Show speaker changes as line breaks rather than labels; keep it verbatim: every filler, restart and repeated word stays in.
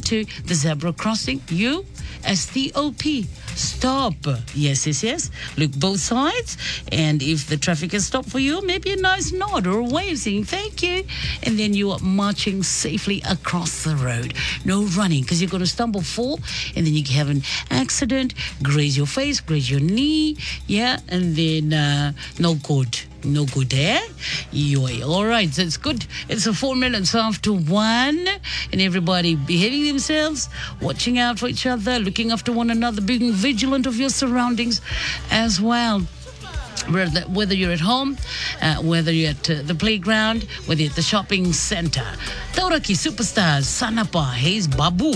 to the zebra crossing, you, S T O P, stop. Yes, yes, yes. Look both sides. And if the traffic has stopped for you, maybe a nice nod or a wave saying thank you. And then you are marching safely across the road. No running, because you're going to stumble, fall, and then you have an accident, graze your face, graze your knee. Yeah, and then uh, no good. No good there. Yoy. All right, so it's good. It's a four minutes after one, and everybody behaving themselves, watching out for each other, looking after one another, being vigilant of your surroundings as well. Whether you're at home, uh, whether you're at uh, the playground, whether you're at the shopping center. Tauraki Superstars, Sanapa, Hayes Babu.